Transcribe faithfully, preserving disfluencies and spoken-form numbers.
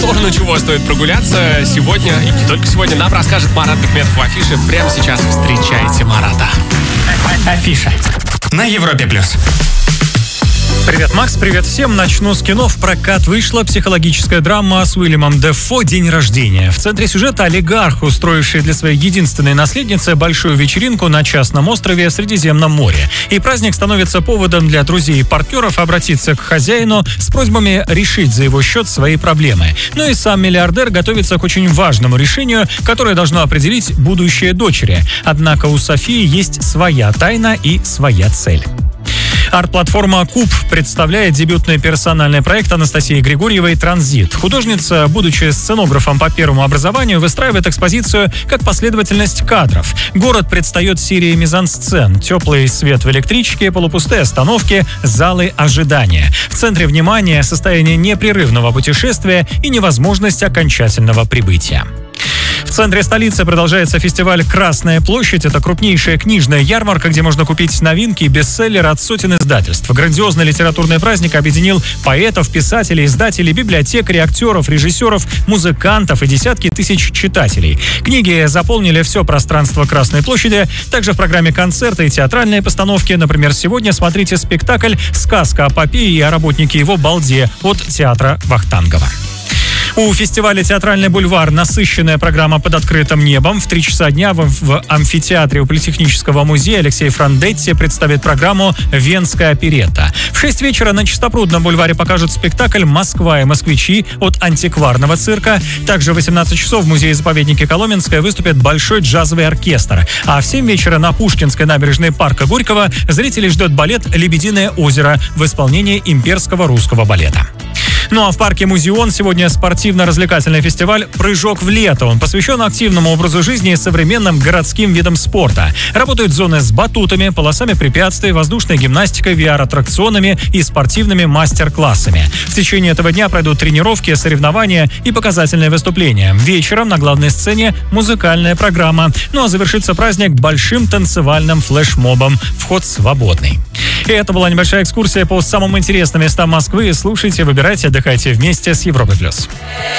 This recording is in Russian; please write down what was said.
сторону чего стоит прогуляться сегодня, и не только сегодня, нам расскажет Марат Бекметов в афише. Прямо сейчас встречайте Марата. Афиша на Европе плюс. Привет, Макс, привет всем. Начну с кино. В прокат вышла психологическая драма с Уильямом Дефо «День рождения». В центре сюжета олигарх, устроивший для своей единственной наследницы большую вечеринку на частном острове в Средиземном море. И праздник становится поводом для друзей и партнеров обратиться к хозяину с просьбами решить за его счет свои проблемы. Ну и сам миллиардер готовится к очень важному решению, которое должно определить будущее дочери. Однако у Софии есть своя тайна и своя цель. Арт-платформа «Куб» представляет дебютный персональный проект Анастасии Григорьевой «Транзит». Художница, будучи сценографом по первому образованию, выстраивает экспозицию как последовательность кадров. Город предстает серией мизансцен: теплый свет в электричке, полупустые остановки, залы ожидания. В центре внимания состояние непрерывного путешествия и невозможность окончательного прибытия. В центре столицы продолжается фестиваль «Красная площадь». Это крупнейшая книжная ярмарка, где можно купить новинки и бестселлеры от сотен издательств. Грандиозный литературный праздник объединил поэтов, писателей, издателей, библиотекарей, актеров, режиссеров, музыкантов и десятки тысяч читателей. Книги заполнили все пространство Красной площади. Также в программе концерты и театральные постановки. Например, сегодня смотрите спектакль «Сказка о Попе и о работнике его балде» от театра Вахтангова. У фестиваля «Театральный бульвар» насыщенная программа под открытым небом. В три часа дня в, в амфитеатре у Политехнического музея Алексей Франдетти представит программу «Венская оперетта». В шесть вечера на Чистопрудном бульваре покажут спектакль «Москва и москвичи» от антикварного цирка. Также в восемнадцать часов в музее-заповеднике Коломенское выступит большой джазовый оркестр. А в семь вечера на Пушкинской набережной парка Горького зрителей ждет балет «Лебединое озеро» в исполнении имперского русского балета. Ну а в парке Музеон сегодня спортивно-развлекательный фестиваль «Прыжок в лето». Он посвящен активному образу жизни и современным городским видам спорта. Работают зоны с батутами, полосами препятствий, воздушной гимнастикой, ви ар-аттракционами и спортивными мастер-классами. В течение этого дня пройдут тренировки, соревнования и показательные выступления. Вечером на главной сцене музыкальная программа. Ну а завершится праздник большим танцевальным флешмобом. Вход свободный. И это была небольшая экскурсия по самым интересным местам Москвы. Слушайте, выбирайте, отдыхайте вместе с Европой плюс.